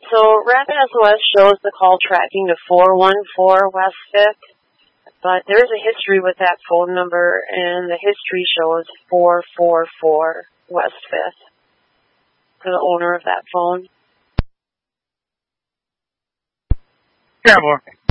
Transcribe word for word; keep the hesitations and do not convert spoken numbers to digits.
So Rapid S O S shows the call tracking to four one four West fifth, but there's a history with that phone number, and the history shows four four four West fifth for the owner of that phone. Yeah, more.